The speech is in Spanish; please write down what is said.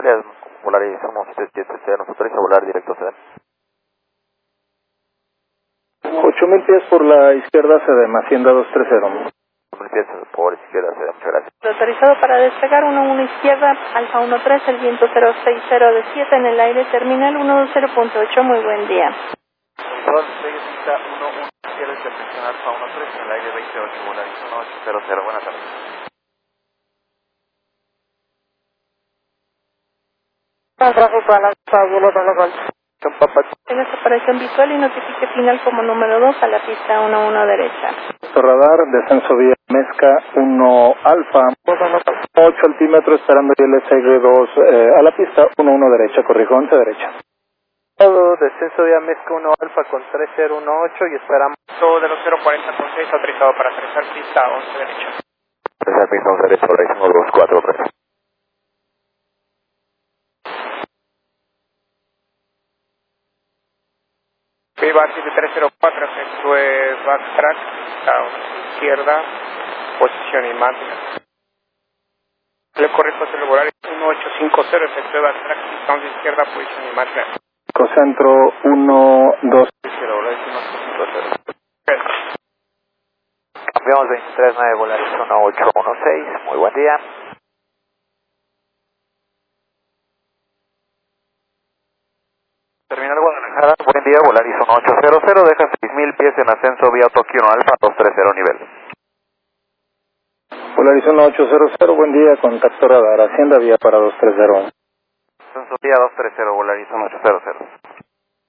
Alias, Volaris 1770, nos autoriza a volar directo a Sedán. 8000 pies por la izquierda, Sedem, Hacienda 230. 8000 pies por izquierda, Sedán, muchas gracias. Autorizado para despegar 11 izquierda, Alfa 13, el viento 060 de 7 en el aire, terminal 120.8, muy buen día. Autorizado, despegue pista 11 izquierda, intercepción Alfa 13, en el aire 28, Volaris 1800, buenas tardes. Tráfico a la Violeta Legal. Tenga separación visual y notifique final como número 2 a la pista 11 derecha. Radar, descenso vía Mezca 1 Alfa, 8 altímetros esperando el SG2 a la pista 11 derecha, corrijo 11 derecha. Todo descenso vía Mezca 1 Alfa con 3018 y esperamos todo de los 040 con 6 autorizado para aterrizar pista 11 derecha. Aterrizar pista 11 derecha, Volaris 124, Viva 7304, efectúe backtrack, pista izquierda, posición y máquina. Le corrijo hacia el Volaris 1850, efectúe backtrack, pista 11 izquierda, posición y máquina. Cocentro 1, 2. Volaris 1850. Cambiamos 239, Volaris 1816, muy buen día. Terminal Guadalajara, buen día, Volaris 1800, deja 6000 pies en ascenso vía Tokio Alfa 230 nivel. Volaris 1800, buen día, contacto radar, Hacienda vía para 230. Ascenso vía 230, Volaris 1800.